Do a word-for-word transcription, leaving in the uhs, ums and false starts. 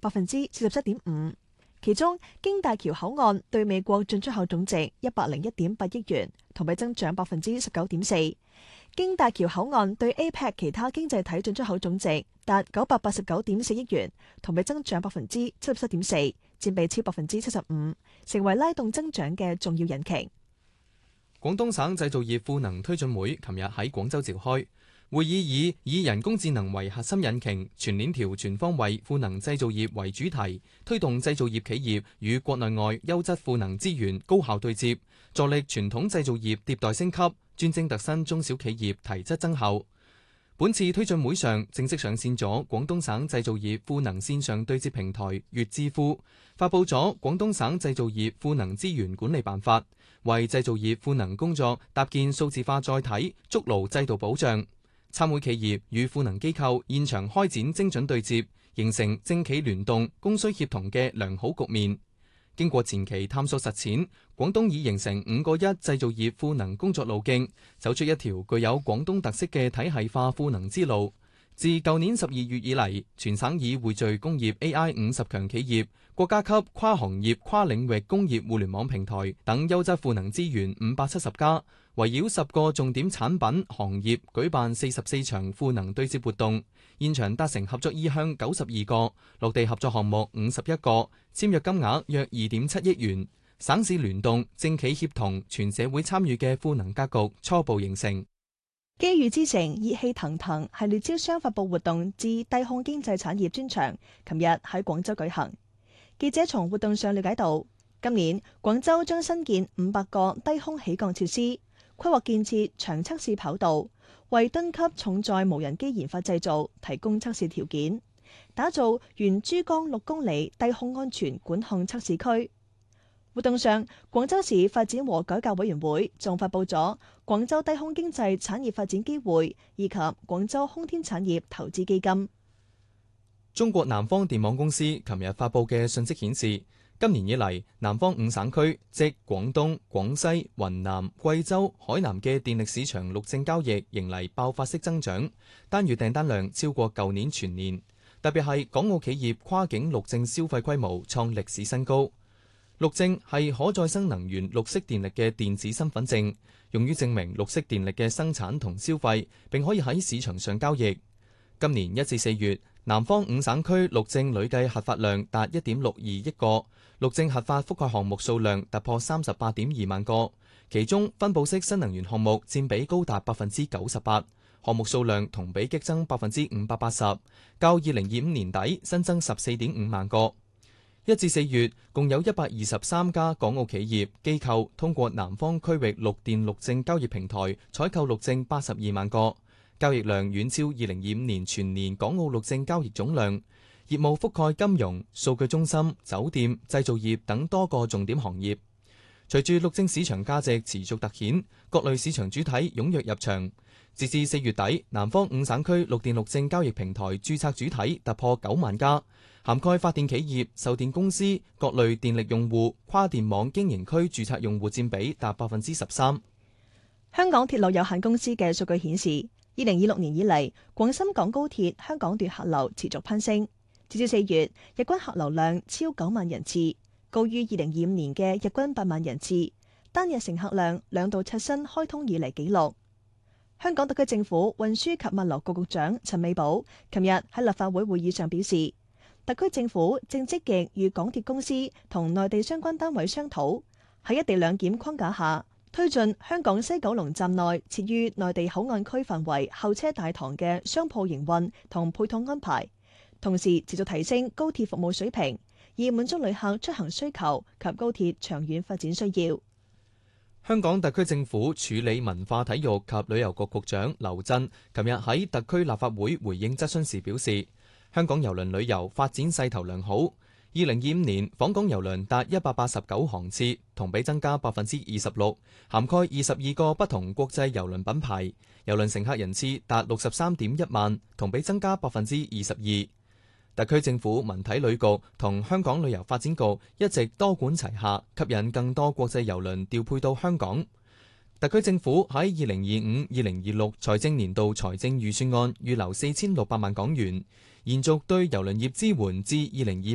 百分之四十七點五。其中，經大橋口岸對美國進出口總值一百零一點八億元，同比增長百分之十九點四。經大橋口岸對 A P E C 其他經濟體進出口總值達九百八十九點四億元，同比增長百分之七十七點四，佔比超百分之七十五，成為拉動增長嘅重要引擎。 廣東省製造業賦能推進會琴日喺廣州召開。會議以以人工智能為核心引擎，全鏈條全方位賦能製造業為主題，推動製造業企業與國內外優質賦能資源高效對接，助力傳統製造業迭代升級，專精特新中小企業提質增效。本次推進會上正式上線咗廣東省製造業賦能線上對接平台粵智庫，發佈咗廣東省製造業賦能資源管理辦法，為製造業賦能工作搭建數字化載體，築牢制度保障。參會企業與賦能機構現場開展精準對接，形成政企聯動、供需協同嘅良好局面。經過前期探索實踐，廣東已形成五個一製造業賦能工作路徑，走出一條具有廣東特色嘅體系化賦能之路。自舊年十二月以嚟，全省已匯聚工業 A I 五十強企業、國家級跨行業跨領域工業互聯網平台等優質賦能資源五百七十家，圍繞十個重點產品行業舉辦四十四場賦能對接活動，現場達成合作意向九十二個，落地合作項目五十一個，簽約金額約二點七億元。省市聯動、政企協同、全社會參與嘅賦能格局初步形成。 機遇之城熱氣騰騰系列招商發佈活動至低空經濟產業專場，琴日喺廣州舉行。記者從活動上了解到，今年廣州將新建五百個低空起降設施，規劃建設長測試跑道，為噸級重載無人機研發製造提供測試條件，打造沿珠江六公里低空安全管控測試區。活動上，廣州市發展和改革委員會仲發佈咗廣州低空經濟產業發展機會以及廣州空天產業投資基金。 中國南方電網公司琴日發佈嘅信息顯示，今年以嚟，南方五省區即廣東、廣西、雲南、貴州、海南嘅電力市場陸證交易迎嚟爆發式增長，單月訂單量超過舊年全年，特別係港澳企業跨境陸證消費規模創歷史新高。陸證係可再生能源綠色電力嘅電子身份證，用於證明綠色電力嘅生產同消費，並可以喺市場上交易。今年一至四月，南方五省區陸證累計核發量達一點六二億個，陸證核發覆蓋項目數量突破三十八點二萬個，其中分布式新能源項目佔比高達百分之九十八，項目數量同比激增百分之五百八十，較二零二五年底新增十四點五萬個。一至四月，共有一百二十三家港澳企業機構通過南方區域綠電陸證交易平台採購陸證八十二萬個，交易量遠超二零二五年全年港澳陸證交易總量。業務覆蓋金融、數據中心、酒店、製造業等多個重點行業。隨住陸證市場價值持續凸顯，各類市場主體踴躍入場。截至四月底，南方五省區綠電陸證交易平台註冊主體突破九萬家，涵蓋發電企業、售電公司、各類電力用戶、跨電網經營區註冊用戶佔比達百分之十三。 香港鐵路有限公司嘅數據顯示，二零二六年以嚟，廣深港高鐵香港段客流持續攀升。截至四月，日均客流量超九萬人次，高於二零二五年嘅日均八萬人次，單日乘客量兩度刷新開通以嚟紀錄。香港特區政府運輸及物流局局長陳美寶琴日喺立法會會議上表示，特區政府正積極與港鐵公司同內地相關單位商討，喺一地兩檢框架下推進香港西九龍站內設於內地口岸區範圍候車大堂嘅商鋪營運同配套安排，同時持續提升高鐵服務水平，以滿足旅客出行需求及高鐵長遠發展需要。 香港特區政府處理文化體育及旅遊局局長劉震琴日喺特區立法會回應質詢時表示，香港郵輪旅遊發展勢頭良好，二零二五年訪港郵輪達一百八十九航次，同比增加百分之二十六，涵蓋二十二個不同國際郵輪品牌，郵輪乘客人次達六十三點一萬，同比增加百分之二十二。特區政府文體旅局同香港旅遊發展局一直多管齊下，吸引更多國際郵輪調配到香港。特區政府喺二零二五、二零二六財政年度財政預算案預留四千六百萬港元，延續對郵輪業支援至二零二